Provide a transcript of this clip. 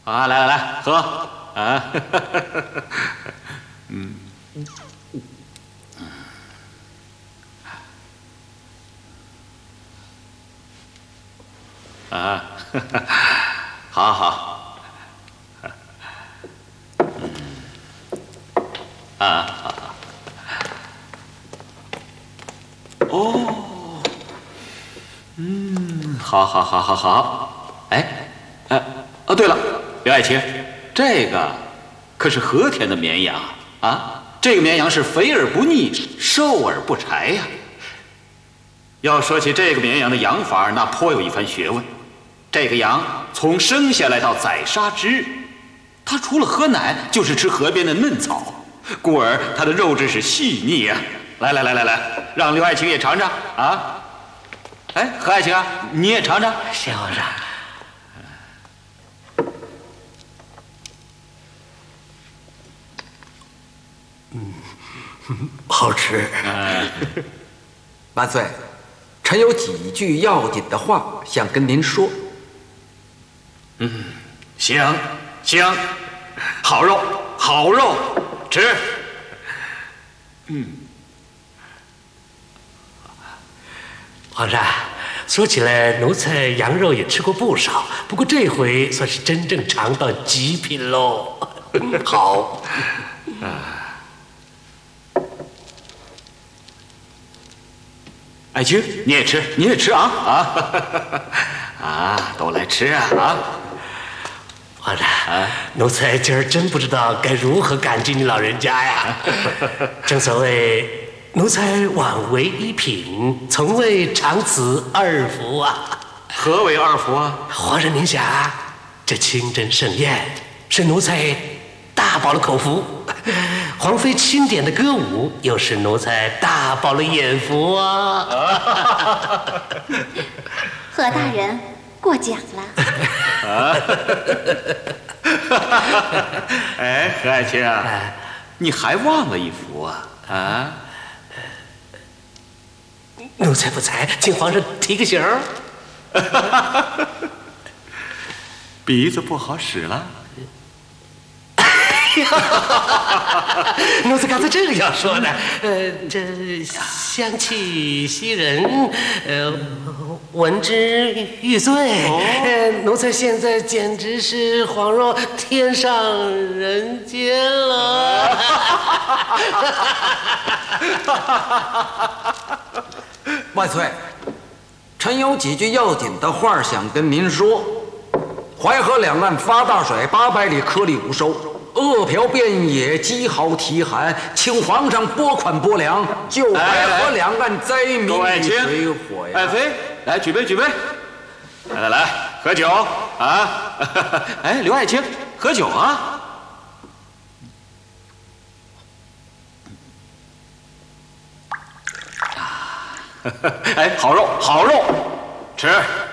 啊，来来来，喝啊！嗯。啊，好好。啊，哦，好，好，好，好，好。哎，哦，对了，刘爱卿，这个可是和田的绵羊啊，这个绵羊是肥而不腻，瘦而不柴呀。要说起这个绵羊的养法，那颇有一番学问。这个羊从生下来到宰杀之日，它除了喝奶，就是吃河边的嫩草，故而它的肉质是细腻呀。来来来来来，让刘爱卿也尝尝啊！哎，何爱卿啊，你也尝尝。 谢皇上。好吃。 万岁，臣有几句要紧的话想跟您说。 行行，好肉好肉，吃。 皇上，说起来，奴才羊肉也吃过不少，不过这回算是真正尝到极品喽。好。 爱卿，你也吃，你也吃啊啊！都来吃啊！ 皇上，奴才今儿真不知道该如何感激你老人家呀。正所谓，奴才枉为一品，从未尝此二福啊。 何为二福啊？ 皇上您想，这清真盛宴是奴才大饱了口福，皇妃钦点的歌舞又是奴才大饱了眼福啊。 何大人过奖了。 哎，何爱卿啊，你还忘了一幅啊？啊？ 奴才不才，请皇上提个醒儿。 鼻子不好使了。 奴才刚才正要说呢，这香气袭人，闻之欲醉。奴才现在简直是恍若天上人间了。 万岁，臣有几句要紧的话想跟您说。淮河两岸发大水，800里颗粒无收，饿殍遍野，饥毫啼寒，请皇上拨款拨粮，救淮河两岸灾民于水火呀！ 爱妃，来举杯举杯，来来来，喝酒啊！哎，刘爱卿，喝酒啊！哎，好肉好肉，吃。